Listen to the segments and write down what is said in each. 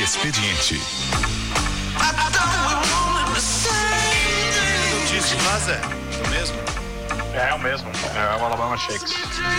Expediente. Notícia, mas é o mesmo? É o mesmo, é o Alabama Shakes.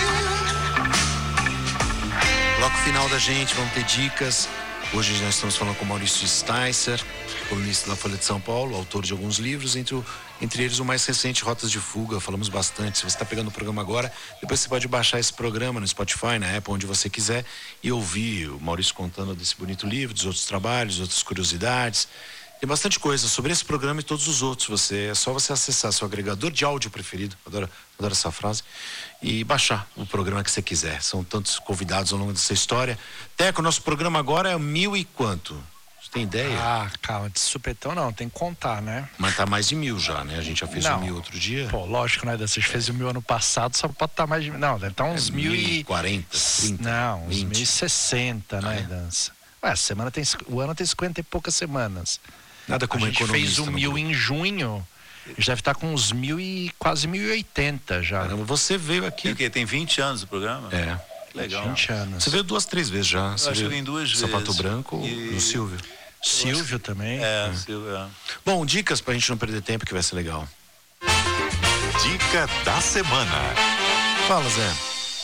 Bloco final da gente, vamos ter dicas. Hoje nós estamos falando com Maurício Sticer, colunista da Folha de São Paulo, autor de alguns livros, entre eles o mais recente, Rotas de Fuga. Falamos bastante. Se você está pegando o programa agora, depois você pode baixar esse programa no Spotify, na Apple, onde você quiser, e ouvir o Maurício contando desse bonito livro, dos outros trabalhos, outras curiosidades. Tem bastante coisa sobre esse programa e todos os outros. É só você acessar seu agregador de áudio preferido, adoro essa frase, e baixar o programa que você quiser. São tantos convidados ao longo dessa história. Teco, nosso programa agora é 1000 e quanto? Você tem ideia? Ah, calma, de supetão não, tem que contar, né? Mas tá mais de 1000 já, né? A gente já fez Não. 1000 outro dia. Pô, lógico, né? Você fez o 1000 ano passado, só pode estar mais de... Não, deve estar uns 1040, 30, Não, uns 20. 1060, né, Dança? Ué, o ano tem 50 e poucas semanas. Nada como a gente fez o 1000 em junho, já deve estar com uns 1000 e quase 1080 já. Caramba, você veio aqui. Tem o quê? Tem 20 anos o programa? É. Legal. 20 anos. Você veio 2, 3 vezes já. Eu acho que eu vim 2 vezes. Sapato Branco e o Silvio. Silvio também. Silvio, é. Bom, dicas pra gente não perder tempo, que vai ser legal. Dica da semana. Fala, Zé.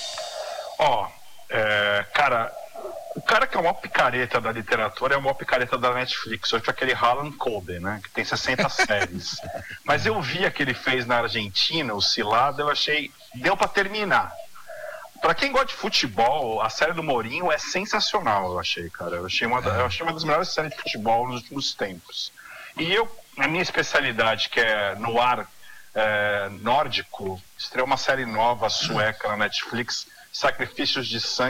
Cara, o cara que é o maior picareta da literatura é o maior picareta da Netflix, hoje aquele Harlan Coben, né, que tem 60 séries. Mas eu vi a que ele fez na Argentina, o Cilada, eu achei, deu pra terminar. Pra quem gosta de futebol, a série do Mourinho é sensacional, eu achei, cara. Eu achei uma das melhores séries de futebol nos últimos tempos. E a minha especialidade, que é noir nórdico, estreou uma série nova sueca na Netflix, Sacrifícios de Sangue